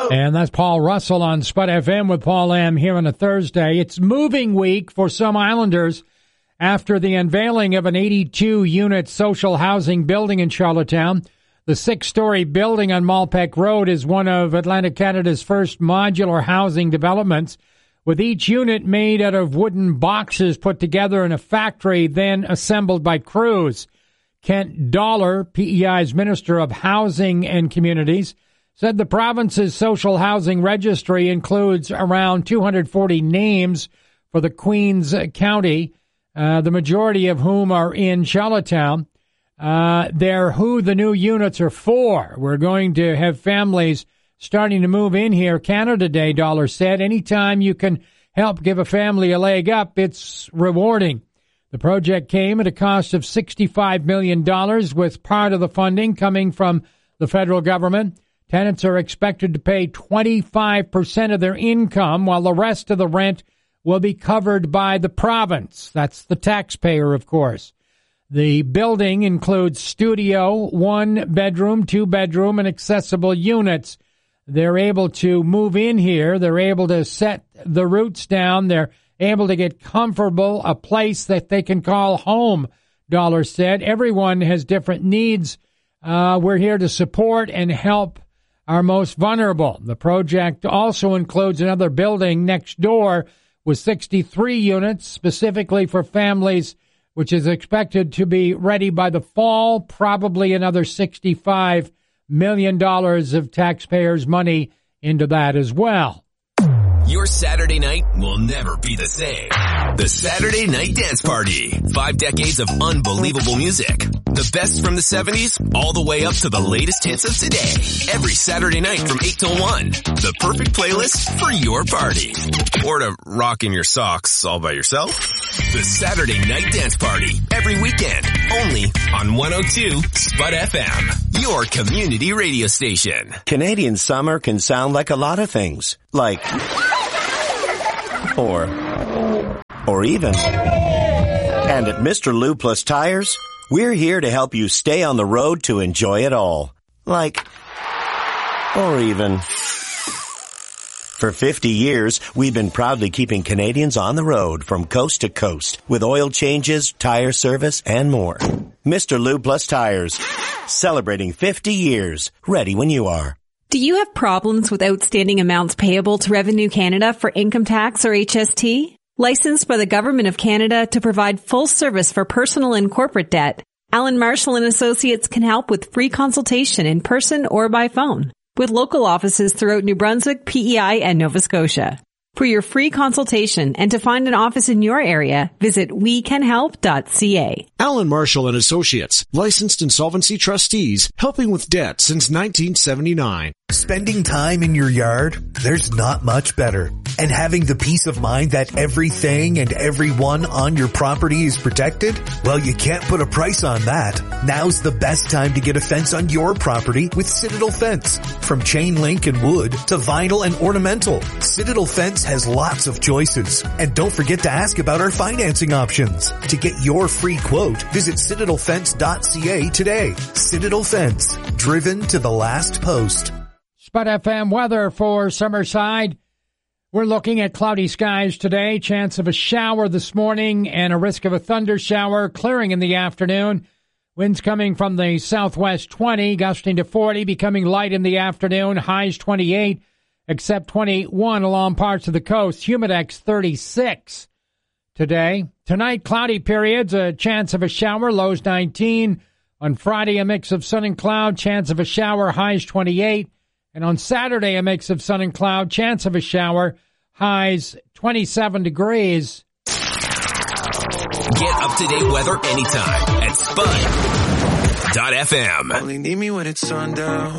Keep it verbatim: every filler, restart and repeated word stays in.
And that's Paul Russell on Spud F M with Paul Lamb here on a Thursday. It's moving week for some Islanders after the unveiling of an eighty-two unit social housing building in Charlottetown. The six-story building on Malpeque Road is one of Atlantic Canada's first modular housing developments, with each unit made out of wooden boxes put together in a factory, then assembled by crews. Kent Dollar, P E I's Minister of Housing and Communities, said the province's social housing registry includes around two hundred forty names for the Queens County, uh, the majority of whom are in Charlottetown. Uh, they're who the new units are for. We're going to have families starting to move in here. Canada Day, Dollar said. Anytime you can help give a family a leg up, it's rewarding. The project came at a cost of sixty-five million dollars, with part of the funding coming from the federal government. Tenants are expected to pay twenty-five percent of their income, while the rest of the rent will be covered by the province. That's the taxpayer, of course. The building includes studio, one bedroom, two bedroom, and accessible units. They're able to move in here. They're able to set the roots down. They're able to get comfortable, a place that they can call home, Dollar said. Everyone has different needs. Uh, we're here to support and help our most vulnerable. The project also includes another building next door with sixty-three units specifically for families, which is expected to be ready by the fall. Probably another sixty-five million dollars of taxpayers' money into that as well. Your Saturday night will never be the same. The Saturday Night Dance Party. Five decades of unbelievable music. The best from the seventies all the way up to the latest hits of today. Every Saturday night from eight till one. The perfect playlist for your party. Or to rock in your socks all by yourself. The Saturday Night Dance Party. Every weekend. Only on one oh two Spud F M. Your community radio station. Canadian summer can sound like a lot of things. Like... Or, or even. And at Mister Lube Plus Tires, we're here to help you stay on the road to enjoy it all. Like, or even. For fifty years, we've been proudly keeping Canadians on the road from coast to coast with oil changes, tire service, and more. Mister Lube Plus Tires, celebrating fifty years, ready when you are. Do you have problems with outstanding amounts payable to Revenue Canada for income tax or H S T? Licensed by the Government of Canada to provide full service for personal and corporate debt, Alan Marshall and Associates can help with free consultation in person or by phone, with local offices throughout New Brunswick, P E I, and Nova Scotia. For your free consultation and to find an office in your area, visit we can help dot c a. Alan Marshall and Associates, licensed insolvency trustees, helping with debt since nineteen seventy-nine. Spending time in your yard, there's not much better. And having the peace of mind that everything and everyone on your property is protected? Well, you can't put a price on that. Now's the best time to get a fence on your property with Citadel Fence. From chain link and wood to vinyl and ornamental, Citadel Fence has lots of choices. And don't forget to ask about our financing options. To get your free quote, visit citadel fence dot c a today. Citadel Fence, driven to the last post. Spud F M weather for Summerside. We're looking at cloudy skies today, chance of a shower this morning and a risk of a thunder shower, clearing in the afternoon. Winds coming from the southwest twenty, gusting to forty, becoming light in the afternoon, highs twenty-eight, except twenty-one along parts of the coast, humidex thirty-six today. Tonight, cloudy periods, a chance of a shower, lows nineteen. On Friday, a mix of sun and cloud, chance of a shower, highs twenty-eight. And on Saturday, a mix of sun and cloud, chance of a shower, highs twenty-seven degrees. Get up-to-date weather anytime at spud dot f m. Only need me when it's sundown.